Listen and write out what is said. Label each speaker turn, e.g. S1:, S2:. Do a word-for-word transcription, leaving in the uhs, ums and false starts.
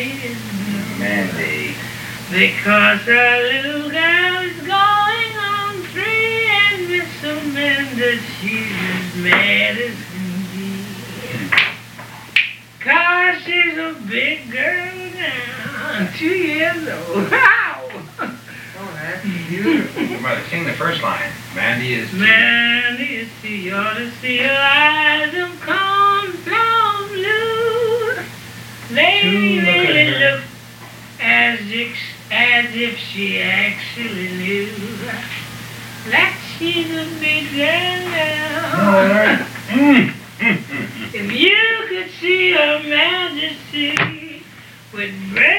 S1: is blue.
S2: Mandy.
S1: Because our little girl is going on free, and Miss Amanda, she's as mad as can be. Cause she's a big girl now, two years old. Wow!
S2: Oh, that's beautiful. Mother, sing the first line. Mandy is too...
S1: Mandy is too, you ought to see her eyes of cornflower blue. They
S2: Look at
S1: really
S2: her.
S1: look as if, as if she actually knew that she's a big girl now.
S2: All right. Mm. Mm, mm, mm.
S1: If you could see her majesty with breath